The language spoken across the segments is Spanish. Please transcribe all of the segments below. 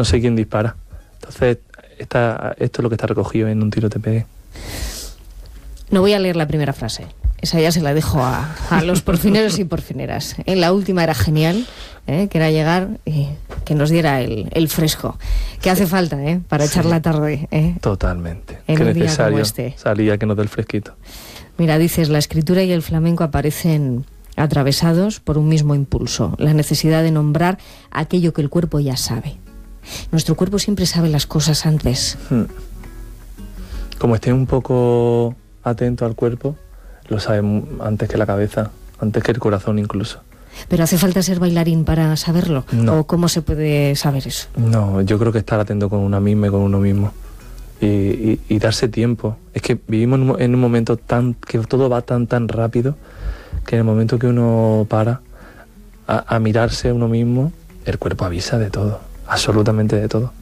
no sé quién dispara. Entonces, esto es lo que está recogido en Un tiro te pegué. No voy a leer la primera frase. Esa ya se la dejo a los porfineros y porfineras. La última era genial, que era llegar y que nos diera el fresco. Que hace falta, para echar la tarde. Totalmente. En Qué un día necesario como este. salía que nos dé el fresquito. Mira, dices, la escritura y el flamenco aparecen atravesados por un mismo impulso, la necesidad de nombrar aquello que el cuerpo ya sabe. Nuestro cuerpo siempre sabe las cosas antes. Como esté un poco atento al cuerpo, lo sabe antes que la cabeza, antes que el corazón incluso. ¿Pero hace falta ser bailarín para saberlo? No. ¿O cómo se puede saber eso? No, yo creo que estar atento con una misma y con uno mismo. Y darse tiempo. Es que vivimos en un momento que todo va tan rápido, que en el momento que uno para a mirarse a uno mismo, el cuerpo avisa de todo, absolutamente de todo.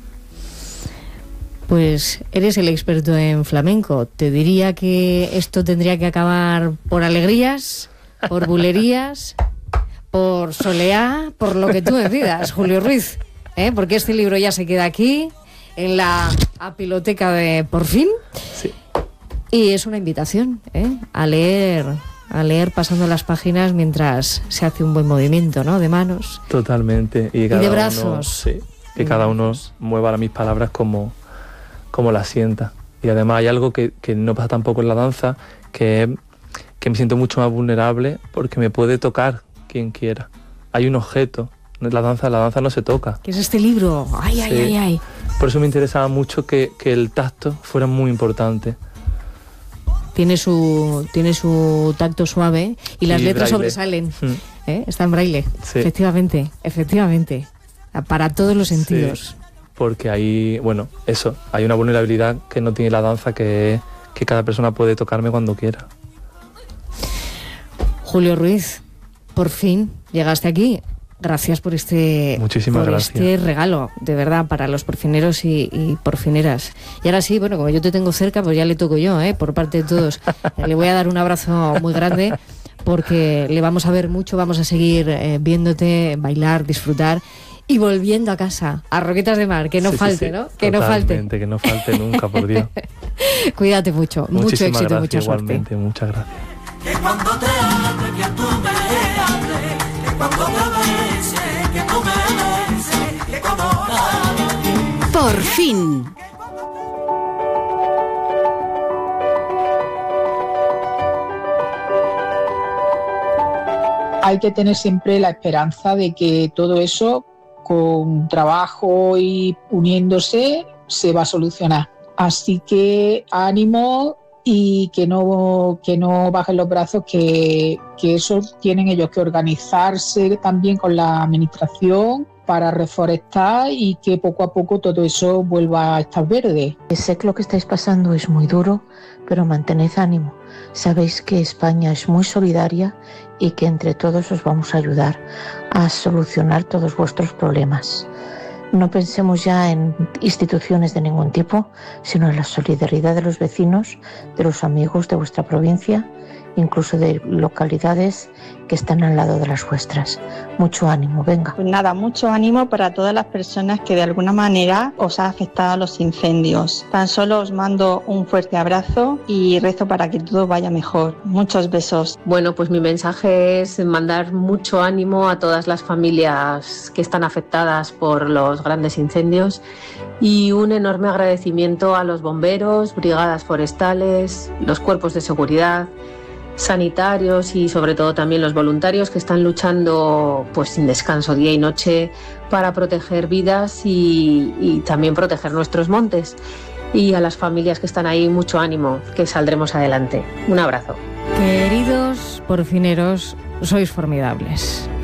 Pues eres el experto en flamenco. Te diría que esto tendría que acabar por alegrías, por bulerías, por soleá, por lo que tú decidas, Julio Ruiz. Porque este libro ya se queda aquí, en la apiloteca de Por Fin. Sí. Y es una invitación a leer pasando las páginas mientras se hace un buen movimiento, ¿no? De manos. Totalmente. Y de brazos. Que cada uno mueva mis palabras como la sienta. Y además hay algo que no pasa tampoco en la danza, que me siento mucho más vulnerable porque me puede tocar quien quiera. Hay un objeto. La danza no se toca. ¿Qué es este libro? Ay. Por eso me interesaba mucho que el tacto fuera muy importante. Tiene su tacto suave y las letras braille. Sobresalen. Está en braille. Sí. Efectivamente. Para todos los sentidos. Sí. Porque hay una vulnerabilidad que no tiene la danza, que cada persona puede tocarme cuando quiera. Julio Ruiz, por fin llegaste aquí. Gracias por Muchísimas gracias. Este regalo, de verdad, para los porfineros y porfineras. Y ahora sí, bueno, como yo te tengo cerca, pues ya le toco yo, por parte de todos. Le voy a dar un abrazo muy grande porque le vamos a ver mucho, vamos a seguir viéndote, bailar, disfrutar. Y volviendo a casa, a Roquetas de Mar, que no falte, sí. ¿No? Que no falte. Que no falte nunca, por Dios. Cuídate mucho, mucho éxito, gracias, mucha igualmente, suerte. Muchas gracias. Que cuando te hable, que tú me hables, que cuando te bese, que tú me beses, que como nadie. Por fin. Hay que tener siempre la esperanza de que todo eso, con trabajo y uniéndose, se va a solucionar. Así que ánimo y que no bajen los brazos, que eso tienen ellos que organizarse también con la administración para reforestar y que poco a poco todo eso vuelva a estar verde. Sé que lo que estáis pasando es muy duro, pero mantened ánimo. Sabéis que España es muy solidaria y que entre todos os vamos a ayudar a solucionar todos vuestros problemas. No pensemos ya en instituciones de ningún tipo, sino en la solidaridad de los vecinos, de los amigos de vuestra provincia, incluso de localidades que están al lado de las vuestras. Mucho ánimo, venga. Pues nada, mucho ánimo para todas las personas que de alguna manera os ha afectado los incendios. Tan solo os mando un fuerte abrazo y rezo para que todo vaya mejor. Muchos besos. Bueno, pues mi mensaje es mandar mucho ánimo a todas las familias que están afectadas por los grandes incendios y un enorme agradecimiento a los bomberos, brigadas forestales, los cuerpos de seguridad, sanitarios y sobre todo también los voluntarios que están luchando pues sin descanso día y noche para proteger vidas y también proteger nuestros montes. Y a las familias que están ahí, mucho ánimo, que saldremos adelante. Un abrazo. Queridos porfineros, sois formidables.